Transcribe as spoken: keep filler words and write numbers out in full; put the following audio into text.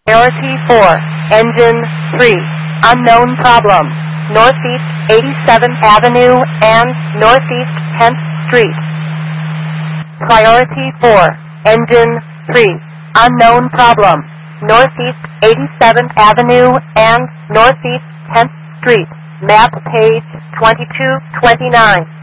Priority four, Engine three, unknown problem, Northeast eighty-seventh Avenue and Northeast tenth Street. Priority four, Engine three, unknown problem, Northeast eighty-seventh Avenue and Northeast tenth Street. Map page twenty-two twenty-nine.